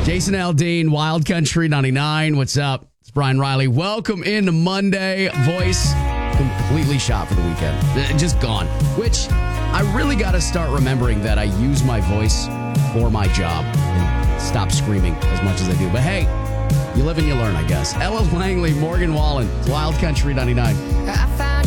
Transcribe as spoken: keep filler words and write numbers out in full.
Jason Aldean, Wild Country ninety-nine. What's up? It's Brian Riley. Welcome into Monday. Voice completely shot for the weekend. Just gone. Which I really got to start remembering that I use my voice for my job and stop screaming as much as I do. But hey, you live and you learn, I guess. Ella Langley, Morgan Wallen, Wild Country ninety-nine. I found